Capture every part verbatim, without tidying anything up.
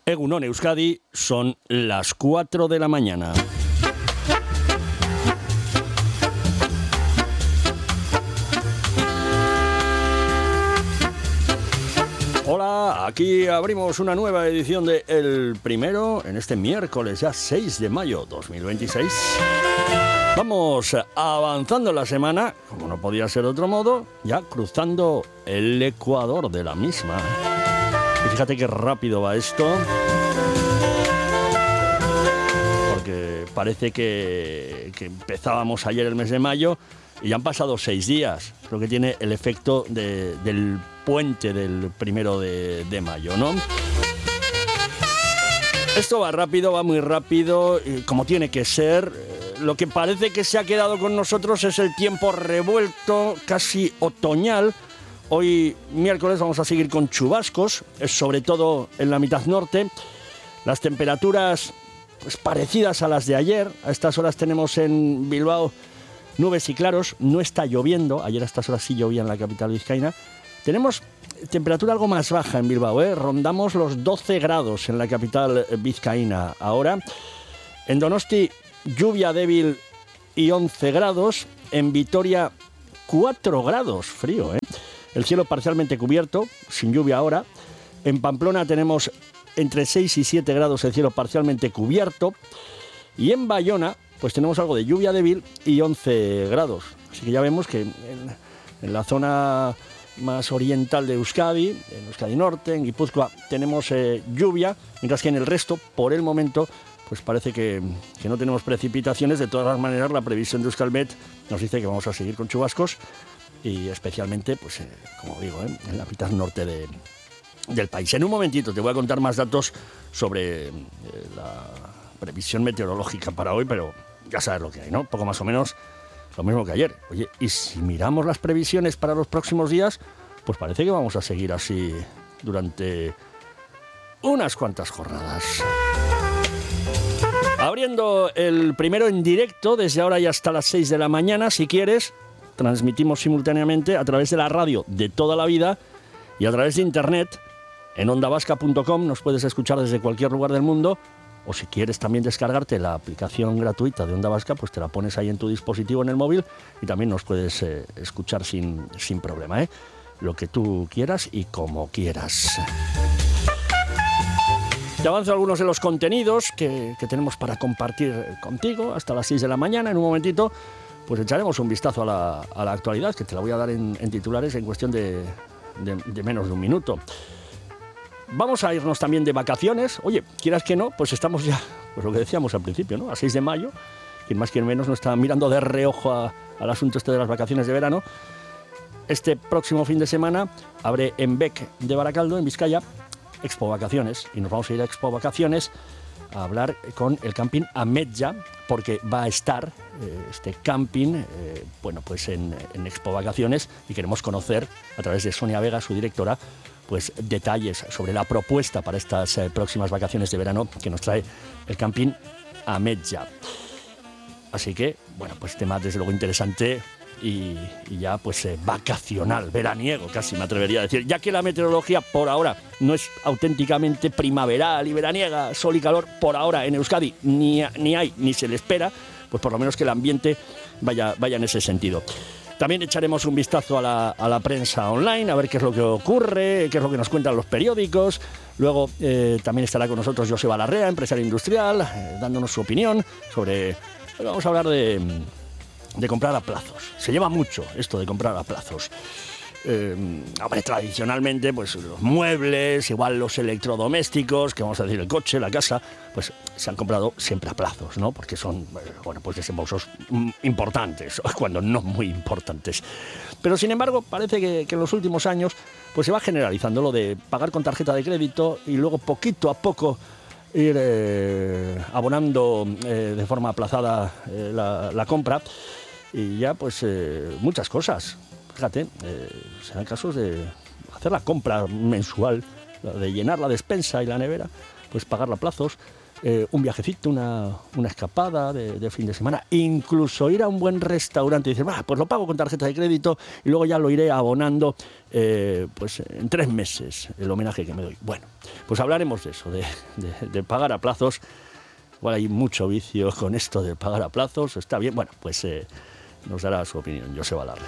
Egunon Euskadi, son las cuatro de la mañana. Hola, aquí abrimos una nueva edición de El Primero en este miércoles ya seis de mayo dos mil veintiséis. Vamos avanzando la semana, como no podía ser de otro modo, ya cruzando el ecuador de la misma. Y fíjate qué rápido va esto, porque parece que, que empezábamos ayer el mes de mayo y ya han pasado seis días. Creo que tiene el efecto de, del puente del primero de, de mayo, ¿no? Esto va rápido, va muy rápido, como tiene que ser. Lo que parece que se ha quedado con nosotros es el tiempo revuelto, casi otoñal. Hoy, miércoles, vamos a seguir con chubascos, sobre todo en la mitad norte. Las temperaturas pues, parecidas a las de ayer. A estas horas tenemos en Bilbao nubes y claros. No está lloviendo. Ayer a estas horas sí llovía en la capital vizcaína. Tenemos temperatura algo más baja en Bilbao, ¿eh? Rondamos los doce grados en la capital vizcaína ahora. En Donosti, lluvia débil y once grados. En Vitoria, cuatro grados, frío, ¿eh? El cielo parcialmente cubierto, sin lluvia ahora. En Pamplona tenemos entre seis y siete grados el cielo parcialmente cubierto. Y en Bayona, pues tenemos algo de lluvia débil y once grados. Así que ya vemos que en, en la zona más oriental de Euskadi, en Euskadi Norte, en Guipúzcoa, tenemos eh, lluvia, mientras que en el resto, por el momento, pues parece que, que no tenemos precipitaciones. De todas las maneras, la previsión de Euskalmet nos dice que vamos a seguir con chubascos. Y especialmente, pues, eh, como digo, ¿eh? en la mitad norte de, del país. En un momentito te voy a contar más datos sobre eh, la previsión meteorológica para hoy, pero ya sabes lo que hay, ¿no? Poco más o menos lo mismo que ayer. Oye, y si miramos las previsiones para los próximos días, pues parece que vamos a seguir así durante unas cuantas jornadas. Abriendo el primero en directo, desde ahora y hasta las seis de la mañana, si quieres. Transmitimos simultáneamente a través de la radio de toda la vida y a través de internet en onda vasca punto com. Nos puedes escuchar desde cualquier lugar del mundo, o si quieres también descargarte la aplicación gratuita de Onda Vasca, pues te la pones ahí en tu dispositivo en el móvil y también nos puedes eh, escuchar sin, sin problema, ¿eh? Lo que tú quieras y como quieras. Te avanzo algunos de los contenidos que, que tenemos para compartir contigo hasta las seis de la mañana. En un momentito pues echaremos un vistazo a la, a la actualidad, que te la voy a dar en, en titulares en cuestión de, de, de menos de un minuto. Vamos a irnos también de vacaciones. Oye, quieras que no, pues estamos ya, pues lo que decíamos al principio, ¿no? A seis de mayo, quien más quien menos nos está mirando de reojo a, al asunto este de las vacaciones de verano. Este próximo fin de semana abre en Bec de Baracaldo, en Vizcaya, Expo Vacaciones, y nos vamos a ir a Expo Vacaciones a hablar con el camping Ametlla, porque va a estar eh, este camping eh, bueno, pues en, en Expo Vacaciones, y queremos conocer a través de Sonia Vega, su directora, pues detalles sobre la propuesta para estas eh, próximas vacaciones de verano que nos trae el camping Ametlla. Así que, bueno, pues tema desde luego interesante y, y ya pues eh, vacacional, veraniego, casi me atrevería a decir, ya que la meteorología por ahora no es auténticamente primaveral y veraniega, sol y calor por ahora en Euskadi ni, ni hay ni se le espera, pues por lo menos que el ambiente vaya, vaya en ese sentido. También echaremos un vistazo a la, a la prensa online, a ver qué es lo que ocurre, qué es lo que nos cuentan los periódicos. Luego eh, también estará con nosotros Joseba Larrea, empresario industrial, eh, dándonos su opinión sobre... Vamos a hablar de... de comprar a plazos. Se lleva mucho esto de comprar a plazos. Eh, hombre, tradicionalmente, pues los muebles, igual los electrodomésticos, que vamos a decir el coche, la casa, pues se han comprado siempre a plazos, ¿no? Porque son, bueno, pues desembolsos importantes, cuando no muy importantes. Pero sin embargo, parece que, que en los últimos años, pues se va generalizando lo de pagar con tarjeta de crédito y luego poquito a poco ir eh, abonando eh, de forma aplazada eh, la, la compra. Y ya, pues, eh, muchas cosas. Fíjate, eh, serán casos de hacer la compra mensual, de llenar la despensa y la nevera, pues pagarla a plazos. eh, un viajecito, una, una escapada de, de fin de semana, incluso ir a un buen restaurante y decir, bah, pues lo pago con tarjeta de crédito y luego ya lo iré abonando eh, pues en tres meses, el homenaje que me doy. Bueno, pues hablaremos de eso, de, de, de pagar a plazos. Igual hay mucho vicio con esto de pagar a plazos, está bien. Bueno, pues eh, nos dará su opinión Joseba Larrea.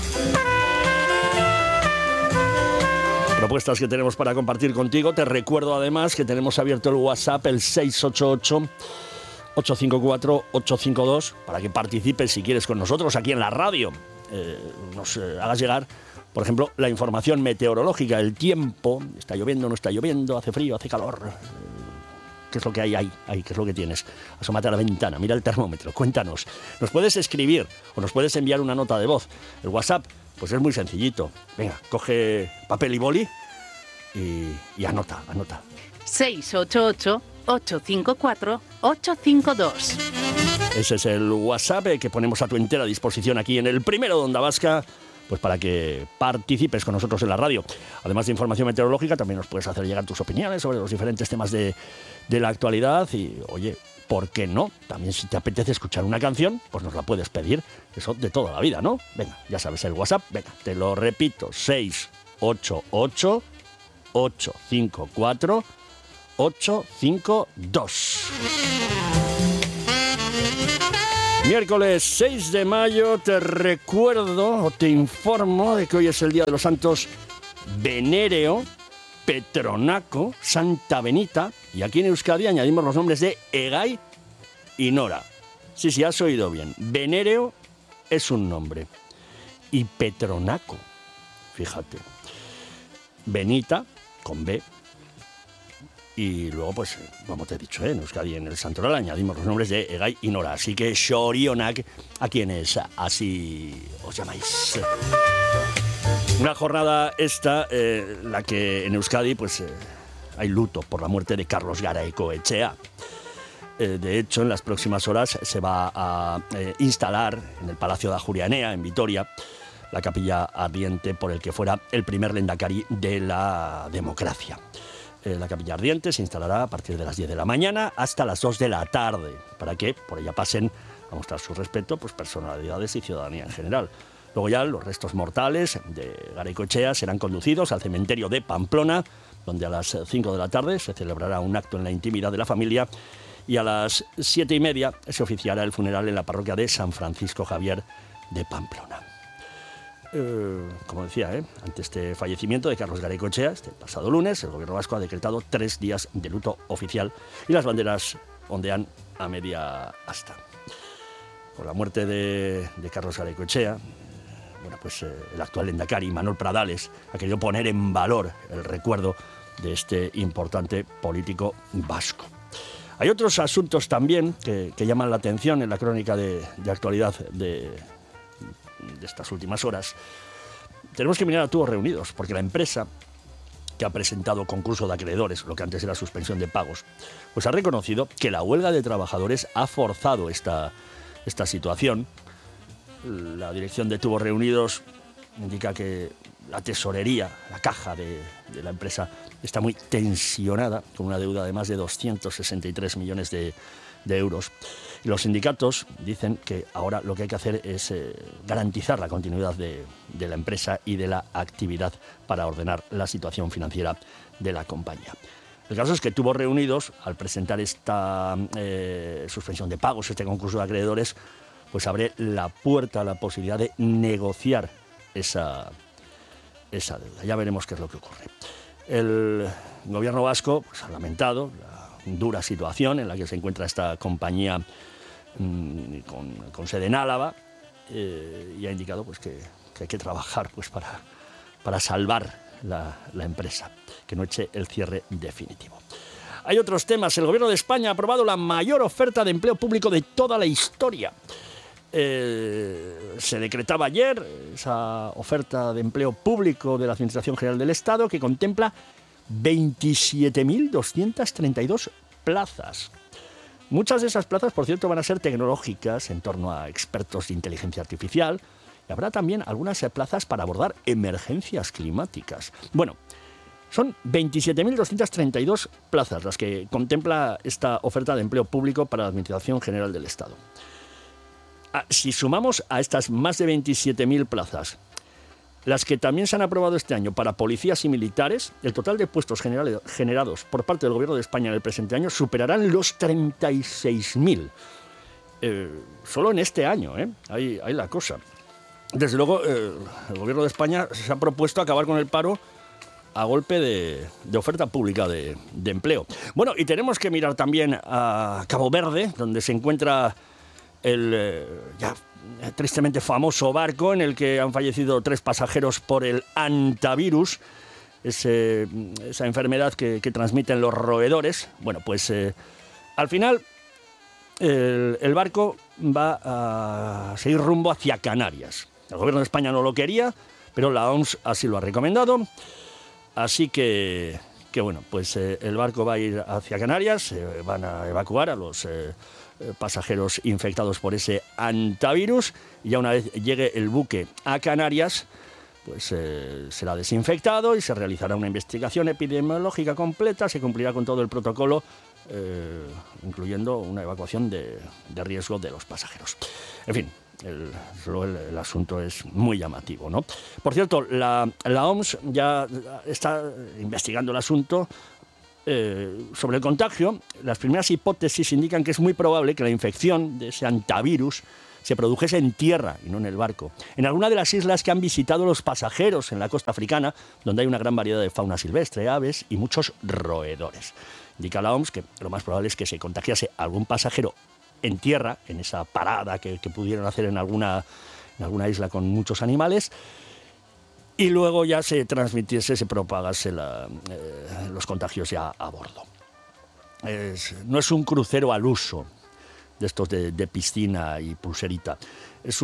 Propuestas que tenemos para compartir contigo. Te recuerdo además que tenemos abierto el WhatsApp, el seis ocho ocho, ocho cinco cuatro, ocho cinco dos, para que participes si quieres con nosotros aquí en la radio. Eh, nos eh, hagas llegar, por ejemplo, la información meteorológica, el tiempo, está lloviendo, no está lloviendo, hace frío, hace calor. ¿Qué es lo que hay ahí? ahí? ¿Qué es lo que tienes? Asómate a la ventana, mira el termómetro, cuéntanos. Nos puedes escribir o nos puedes enviar una nota de voz. El WhatsApp, pues es muy sencillito. Venga, coge papel y boli y, y anota, anota. seis ocho ocho, ocho cinco cuatro, ocho cinco dos. Ese es el WhatsApp que ponemos a tu entera disposición aquí en el primero de Onda Vasca, pues para que participes con nosotros en la radio. Además de información meteorológica, también nos puedes hacer llegar tus opiniones sobre los diferentes temas de, de la actualidad y, oye, ¿por qué no? También si te apetece escuchar una canción, pues nos la puedes pedir. Eso de toda la vida, ¿no? Venga, ya sabes el WhatsApp. Venga, te lo repito. seis ocho ocho, ocho cinco cuatro, ocho cinco dos. Miércoles seis de mayo, te recuerdo o te informo de que hoy es el Día de los Santos Venéreo, Petronaco, Santa Benita, y aquí en Euskadi añadimos los nombres de Egay y Nora. Sí, sí, has oído bien. Venéreo es un nombre. Y Petronaco, fíjate. Benita, con B. Y luego, pues, como te he dicho, ¿eh? en Euskadi, en el Santoral, añadimos los nombres de Egay y Nora. Así que Xorionak a quienes así os llamáis. Una jornada esta, eh, la que en Euskadi, pues, eh, hay luto por la muerte de Carlos Garaikoetxea. Eh, de hecho, en las próximas horas se va a eh, instalar en el Palacio de Ajurianea, en Vitoria, la capilla ardiente por el que fuera el primer lehendakari de la democracia. Eh, la capilla ardiente se instalará a partir de las diez de la mañana hasta las dos de la tarde, para que por ella pasen a mostrar su respeto pues, personalidades y ciudadanía en general. Luego ya los restos mortales de Garaikoetxea serán conducidos al cementerio de Pamplona, donde a las cinco de la tarde se celebrará un acto en la intimidad de la familia y a las siete y media se oficiará el funeral en la parroquia de San Francisco Javier de Pamplona. Eh, como decía, ¿eh? ante este fallecimiento de Carlos Garaikoetxea, este pasado lunes, el gobierno vasco ha decretado tres días de luto oficial y las banderas ondean a media asta. Con la muerte de, de Carlos Garaikoetxea, bueno, pues eh, el actual lehendakari, Manuel Pradales, ha querido poner en valor el recuerdo de este importante político vasco. Hay otros asuntos también que, que llaman la atención en la crónica de, de actualidad de, de estas últimas horas. Tenemos que mirar a Tubos Reunidos, porque la empresa que ha presentado concurso de acreedores, lo que antes era suspensión de pagos, pues ha reconocido que la huelga de trabajadores ha forzado esta, esta situación. La dirección de Tubos Reunidos indica que la tesorería, la caja de, de la empresa está muy tensionada, con una deuda de más de doscientos sesenta y tres millones de, de euros. Y los sindicatos dicen que ahora lo que hay que hacer es eh, garantizar la continuidad de, de la empresa y de la actividad para ordenar la situación financiera de la compañía. El caso es que Tubos Reunidos, al presentar esta eh, suspensión de pagos, este concurso de acreedores, pues abre la puerta a la posibilidad de negociar esa, esa deuda. Ya veremos qué es lo que ocurre. El gobierno vasco pues, ha lamentado la dura situación en la que se encuentra esta compañía mmm, con, con sede en Álava eh, y ha indicado pues, que, que hay que trabajar pues, para, para salvar la, la empresa, que no eche el cierre definitivo. Hay otros temas. El gobierno de España ha aprobado la mayor oferta de empleo público de toda la historia. Eh, se decretaba ayer esa oferta de empleo público de la Administración General del Estado que contempla veintisiete mil doscientas treinta y dos plazas. Muchas de esas plazas, por cierto, van a ser tecnológicas en torno a expertos de inteligencia artificial y habrá también algunas plazas para abordar emergencias climáticas. Bueno, Son veintisiete mil doscientas treinta y dos plazas las que contempla esta oferta de empleo público para la Administración General del Estado. Si sumamos a estas más de veintisiete mil plazas las que también se han aprobado este año para policías y militares, el total de puestos general, generados por parte del Gobierno de España en el presente año superarán los treinta y seis mil. Eh, solo en este año, ¿eh? Ahí, ahí la cosa. Desde luego, eh, el Gobierno de España se ha propuesto acabar con el paro a golpe de, de oferta pública de, de empleo. Bueno, y tenemos que mirar también a Cabo Verde, donde se encuentra el eh, ya tristemente famoso barco en el que han fallecido tres pasajeros por el hantavirus, ese, esa enfermedad que, que transmiten los roedores. Bueno, pues eh, al final el, el barco va a seguir rumbo hacia Canarias. El Gobierno de España no lo quería, pero la O M S así lo ha recomendado. Así que, que bueno, pues eh, el barco va a ir hacia Canarias, eh, van a evacuar a los eh, pasajeros infectados por ese hantavirus, y ya una vez llegue el buque a Canarias, pues eh, será desinfectado y se realizará una investigación epidemiológica completa, se cumplirá con todo el protocolo, eh, incluyendo una evacuación de, de riesgo de los pasajeros. En fin. El, el, el asunto es muy llamativo, ¿no? Por cierto, la, la O M S ya está investigando el asunto eh, sobre el contagio. Las primeras hipótesis indican que es muy probable que la infección de ese hantavirus se produjese en tierra y no en el barco, en alguna de las islas que han visitado los pasajeros en la costa africana, donde hay una gran variedad de fauna silvestre, aves y muchos roedores. Indica la O M S que lo más probable es que se contagiase algún pasajero en tierra, en esa parada que, que pudieron hacer en alguna, en alguna isla con muchos animales, y luego ya se transmitiese, se propagase la, eh, los contagios ya a bordo. Es, no es un crucero al uso, de estos de, de piscina y pulserita. Es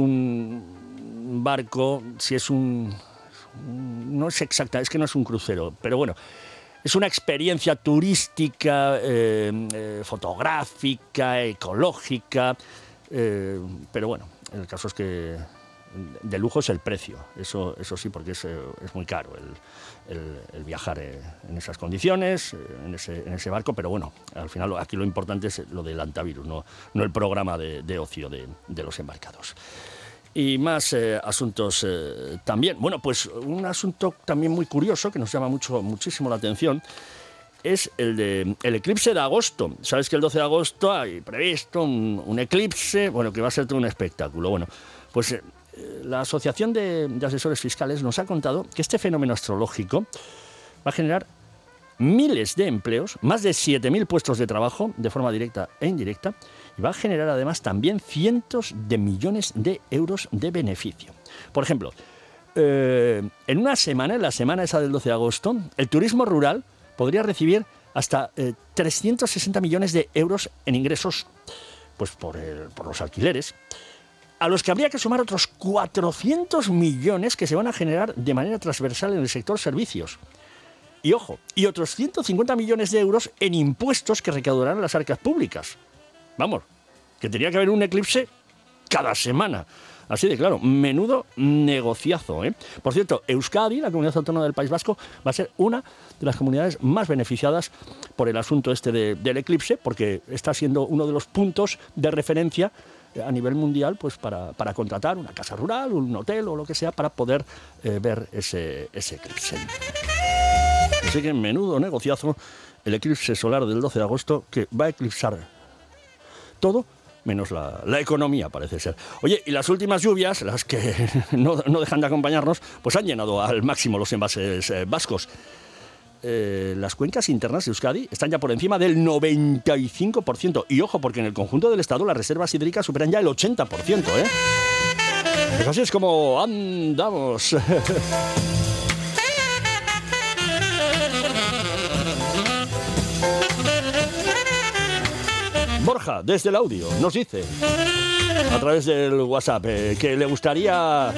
un barco, si es un... no es exacta, es que no es un crucero, pero bueno, es una experiencia turística, eh, eh, fotográfica, ecológica, eh, pero bueno, el caso es que de lujo es el precio, eso, eso sí, porque es, es muy caro el, el, el viajar en esas condiciones, en ese, en ese barco, pero bueno, al final aquí lo importante es lo del hantavirus, no, no el programa de, de ocio de, de los embarcados. Y más eh, asuntos eh, también. Bueno, pues un asunto también muy curioso que nos llama mucho, muchísimo la atención es el de el eclipse de agosto. Sabes que el doce de agosto hay previsto un, un eclipse, bueno, que va a ser todo un espectáculo. Bueno, pues eh, la Asociación de, de Asesores Fiscales nos ha contado que este fenómeno astrológico va a generar miles de empleos, más de siete mil puestos de trabajo de forma directa e indirecta, y va a generar además también cientos de millones de euros de beneficio. Por ejemplo, eh, en una semana, en la semana esa del doce de agosto, el turismo rural podría recibir hasta eh, trescientos sesenta millones de euros en ingresos, pues por, el, por los alquileres, a los que habría que sumar otros cuatrocientos millones que se van a generar de manera transversal en el sector servicios. Y ojo, y otros ciento cincuenta millones de euros en impuestos que recaudarán las arcas públicas. Vamos, que tenía que haber un eclipse cada semana. Así de claro, menudo negociazo, ¿eh? Por cierto, Euskadi, la comunidad autónoma del País Vasco, va a ser una de las comunidades más beneficiadas por el asunto este de, del eclipse, porque está siendo uno de los puntos de referencia a nivel mundial, pues para, para contratar una casa rural, un hotel o lo que sea, para poder eh, ver ese, ese eclipse. Así que menudo negociazo el eclipse solar del doce de agosto, que va a eclipsar todo menos la, la economía, parece ser. Oye, y las últimas lluvias, las que no, no dejan de acompañarnos, pues han llenado al máximo los embalses eh, vascos. Eh, las cuencas internas de Euskadi están ya por encima del noventa y cinco por ciento. Y ojo, porque en el conjunto del estado las reservas hídricas superan ya el ochenta por ciento, ¿eh? Pues así es como andamos. Borja, desde el audio, nos dice a través del WhatsApp eh, que le gustaría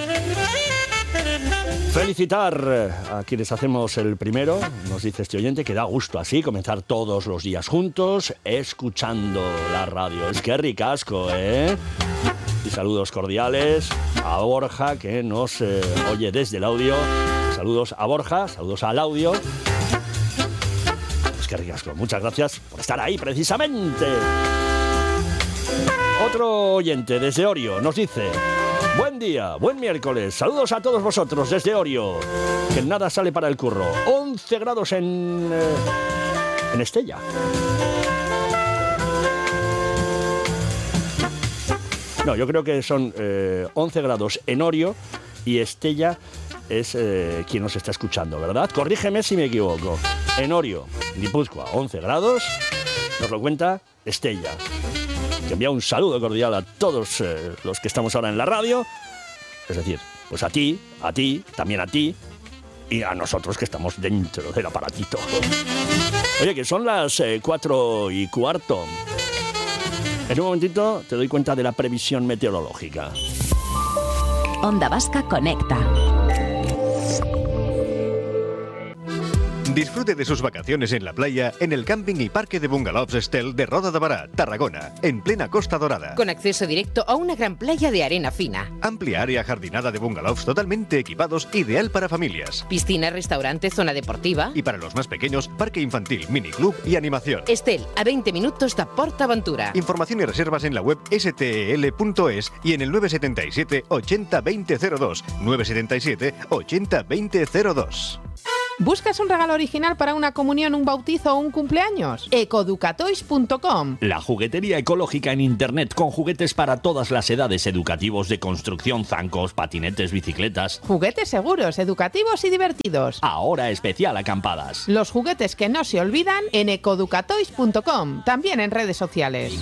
felicitar a quienes hacemos el primero. Nos dice este oyente que da gusto así comenzar todos los días juntos escuchando la radio. Es que ricasco, ¿eh? Y saludos cordiales a Borja, que nos eh, oye desde el audio. Saludos a Borja, saludos al audio. que ricasco. Muchas gracias por estar ahí, precisamente. Otro oyente desde Orio nos dice: buen día, buen miércoles, saludos a todos vosotros desde Orio, que nada sale para el curro. once grados en... Eh, en Estella. No, yo creo que son eh, once grados en Orio y Estella es eh, quien nos está escuchando, ¿verdad? Corrígeme si me equivoco. En Orio, Guipúzcoa, once grados, nos lo cuenta Estella. Que envía un saludo cordial a todos eh, los que estamos ahora en la radio. Es decir, pues a ti, a ti, también a ti y a nosotros que estamos dentro del aparatito. Oye, que son las eh, cuatro y cuarto. En un momentito te doy cuenta de la previsión meteorológica. Onda Vasca Conecta. Disfrute de sus vacaciones en la playa en el camping y parque de bungalows Estel de Roda de Bará, Tarragona, en plena Costa Dorada. Con acceso directo a una gran playa de arena fina. Amplia área jardinada de bungalows totalmente equipados, ideal para familias. Piscina, restaurante, zona deportiva. Y para los más pequeños, parque infantil, miniclub y animación. Estel, a veinte minutos de PortAventura. Información y reservas en la web s t e l punto es y en el nueve siete siete, ochenta, veinte cero dos. nueve siete siete, ochenta, veinte cero dos. ¿Buscas un regalo original para una comunión, un bautizo o un cumpleaños? ecoeducatoys punto com. La juguetería ecológica en internet con juguetes para todas las edades, educativos, de construcción, zancos, patinetes, bicicletas. Juguetes seguros, educativos y divertidos. Ahora especial acampadas. Los juguetes que no se olvidan en ecoeducatoys punto com, también en redes sociales.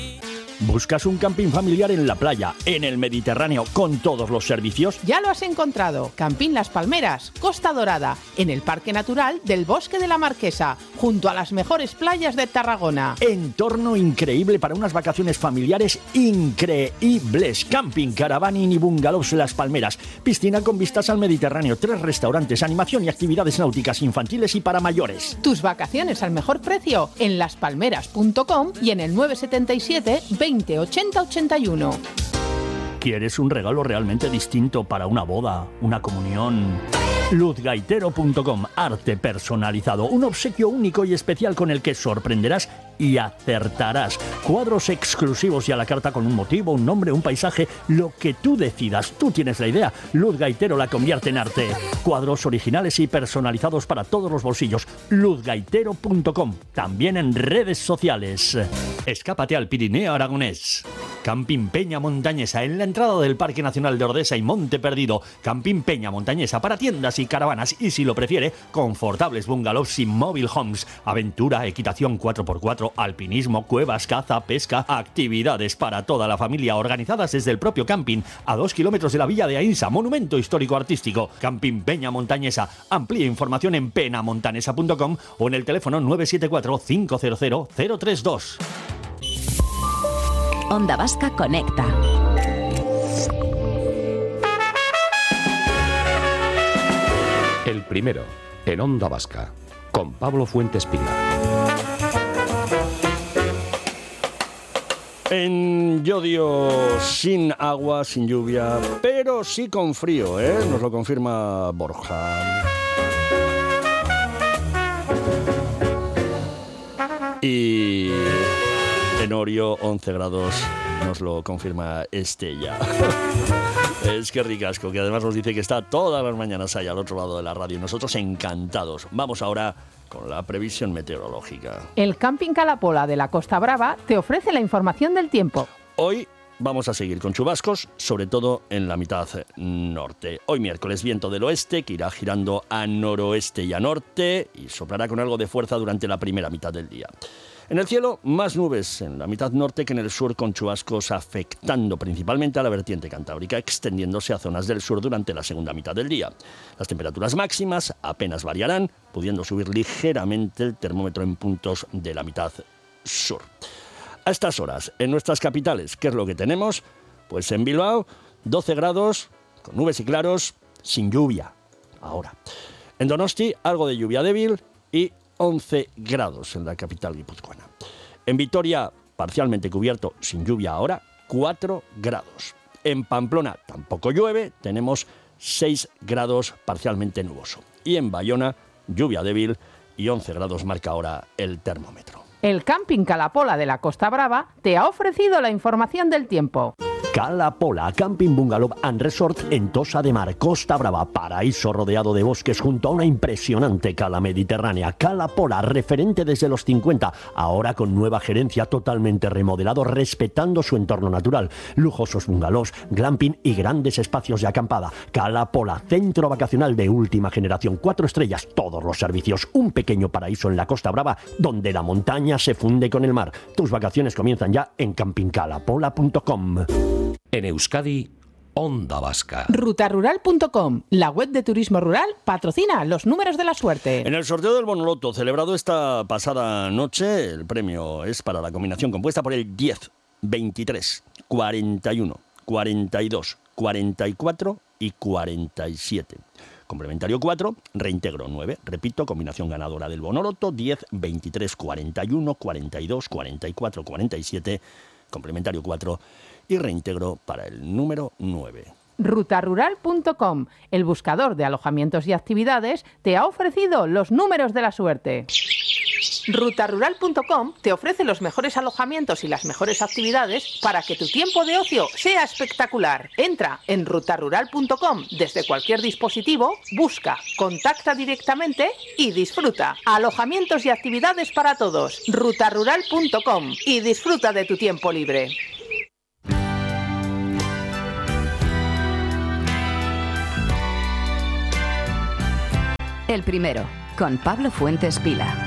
¿Buscas un camping familiar en la playa, en el Mediterráneo, con todos los servicios? Ya lo has encontrado. Camping Las Palmeras, Costa Dorada, en el Parque Natural del Bosque de la Marquesa, junto a las mejores playas de Tarragona. Entorno increíble para unas vacaciones familiares increíbles. Camping, caravaning y bungalows Las Palmeras. Piscina con vistas al Mediterráneo, tres restaurantes, animación y actividades náuticas infantiles y para mayores. Tus vacaciones al mejor precio en las palmeras punto com y en el nueve siete siete, veinte, ochenta, ochenta y uno. ¿Quieres un regalo realmente distinto para una boda, una comunión? luz gaitero punto com, arte personalizado, un obsequio único y especial con el que sorprenderás y acertarás. Cuadros exclusivos y a la carta con un motivo, un nombre, un paisaje, lo que tú decidas. Tú tienes la idea, Luz Gaitero la convierte en arte. Cuadros originales y personalizados para todos los bolsillos. luz gaitero punto com, también en redes sociales. Escápate al Pirineo aragonés. Camping Peña Montañesa, en la entrada del Parque Nacional de Ordesa y Monte Perdido. Camping Peña Montañesa para tiendas y caravanas y, si lo prefiere, confortables bungalows y mobile homes. Aventura, equitación cuatro por cuatro, alpinismo, cuevas, caza, pesca, actividades para toda la familia organizadas desde el propio camping, a dos kilómetros de la Villa de Ainsa, monumento histórico-artístico. Camping Peña Montañesa. Amplía información en penamontanesa punto com o en el teléfono nueve siete cuatro, cinco cero cero, cero tres dos. Onda Vasca Conecta. El primero, en Onda Vasca, con Pablo Fuentes Pina. En Llodio, sin agua, sin lluvia, pero sí con frío, ¿eh? Nos lo confirma Borja. Y en Orio, once grados, nos lo confirma Estella. Es que ricasco, que además nos dice que está todas las mañanas ahí al otro lado de la radio. Nosotros encantados. Vamos ahora con la previsión meteorológica. El Camping Calapola de la Costa Brava te ofrece la información del tiempo. Hoy vamos a seguir con chubascos, sobre todo en la mitad norte. Hoy miércoles, viento del oeste que irá girando a noroeste y a norte y soplará con algo de fuerza durante la primera mitad del día. En el cielo, más nubes en la mitad norte que en el sur, con chubascos afectando principalmente a la vertiente cantábrica, extendiéndose a zonas del sur durante la segunda mitad del día. Las temperaturas máximas apenas variarán, pudiendo subir ligeramente el termómetro en puntos de la mitad sur. A estas horas, en nuestras capitales, ¿qué es lo que tenemos? Pues en Bilbao, doce grados, con nubes y claros, sin lluvia, ahora. En Donosti, algo de lluvia débil y once grados en la capital guipuzcoana. En Vitoria, parcialmente cubierto, sin lluvia ahora, cuatro grados. En Pamplona, tampoco llueve, tenemos seis grados, parcialmente nuboso. Y en Bayona, lluvia débil y once grados marca ahora el termómetro. El Camping Cala Pola de la Costa Brava te ha ofrecido la información del tiempo. Cala Pola, Camping Bungalow and Resort en Tossa de Mar, Costa Brava, paraíso rodeado de bosques junto a una impresionante cala mediterránea. Cala Pola, referente desde los cincuenta, ahora con nueva gerencia, totalmente remodelado, respetando su entorno natural. Lujosos bungalows, glamping y grandes espacios de acampada. Cala Pola, centro vacacional de última generación, cuatro estrellas, todos los servicios, un pequeño paraíso en la Costa Brava donde la montaña se funde con el mar. Tus vacaciones comienzan ya en camping cala pola punto com. En Euskadi, Onda Vasca. ruta rural punto com, la web de turismo rural, patrocina los números de la suerte. En el sorteo del Bonoloto, celebrado esta pasada noche, el premio es para la combinación compuesta por el diez, veintitrés, cuarenta y uno, cuarenta y dos, cuarenta y cuatro y cuarenta y siete. Complementario cuatro, reintegro nueve. Repito, combinación ganadora del Bonoloto, diez, veintitrés, cuarenta y uno, cuarenta y dos, cuarenta y cuatro, cuarenta y siete. Complementario cuatro y reintegro para el número nueve. ruta rural punto com, el buscador de alojamientos y actividades, te ha ofrecido los números de la suerte. ruta rural punto com te ofrece los mejores alojamientos y las mejores actividades para que tu tiempo de ocio sea espectacular. Entra en ruta rural punto com desde cualquier dispositivo, busca, contacta directamente y disfruta. Alojamientos y actividades para todos. ruta rural punto com y disfruta de tu tiempo libre. El primero, con Pablo Fuentes Vila.